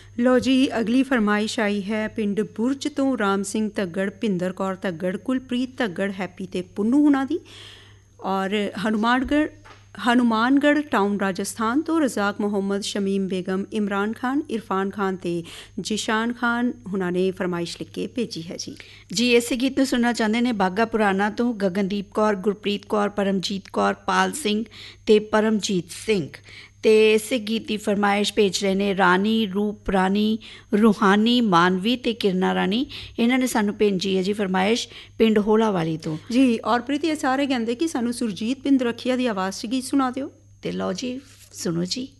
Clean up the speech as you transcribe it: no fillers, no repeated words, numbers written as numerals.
ਲਓ ਜੀ, ਅਗਲੀ ਫਰਮਾਇਸ਼ ਆਈ ਹੈ ਪਿੰਡ ਬੁਰਜ ਤੋਂ ਰਾਮ ਸਿੰਘ ਧੱਗੜ, ਭਿੰਦਰ ਕੌਰ ਧੱਗੜ, ਕੁਲਪ੍ਰੀਤ ਧੱਗੜ, ਹੈਪੀ ਤੇ ਪੁੰਨੂ ਹੁਣਾਂ ਦੀ। ਔਰ ਹਨੂਮਾਨਗੜ੍ਹ ਟਾਊਨ ਰਾਜਸਥਾਨ ਤੋਂ ਰਜ਼ਾਕ ਮੁਹੰਮਦ, ਸ਼ਮੀਮ ਬੇਗਮ, ਇਮਰਾਨ ਖਾਨ, ਇਰਫਾਨ ਖਾਨ ਤੇ ਜਿਸ਼ਾਨ ਖਾਨ ਹੁਣਾਂ ਨੇ ਫਰਮਾਇਸ਼ ਲਿਖ ਕੇ ਭੇਜੀ ਹੈ ਜੀ। ਜੀ ਇਸੇ ਗੀਤ ਨੂੰ ਸੁਣਨਾ ਚਾਹੁੰਦੇ ਨੇ ਬਾਘਾ ਪੁਰਾਣਾ ਤੋਂ ਗਗਨਦੀਪ ਕੌਰ, ਗੁਰਪ੍ਰੀਤ ਕੌਰ, ਪਰਮਜੀਤ ਕੌਰ, ਪਾਲ ਸਿੰਘ ਤੇ ਪਰਮਜੀਤ ਸਿੰਘ। ਅਤੇ ਇਸੇ ਗੀਤ ਦੀ ਫਰਮਾਇਸ਼ ਭੇਜ ਰਹੇ ਨੇ ਰਾਣੀ, ਰੂਪ ਰਾਣੀ, ਰੂਹਾਨੀ, ਮਾਨਵੀ ਅਤੇ ਕਿਰਨਾ ਰਾਣੀ। ਇਹਨਾਂ ਨੇ ਸਾਨੂੰ ਭੇਜੀ ਹੈ ਜੀ ਫਰਮਾਇਸ਼ ਪਿੰਡ ਹੋਲਾਵਾਲੀ ਤੋਂ ਜੀ। ਔਰ ਪ੍ਰੀਤੀ ਇਹ ਸਾਰੇ ਕਹਿੰਦੇ ਕਿ ਸਾਨੂੰ ਸੁਰਜੀਤ ਬਿੰਦ ਰਖੀਆ ਦੀ ਆਵਾਜ਼ 'ਚ ਗੀਤ ਸੁਣਾ ਦਿਓ। ਅਤੇ ਲਓ ਜੀ ਸੁਣੋ ਜੀ।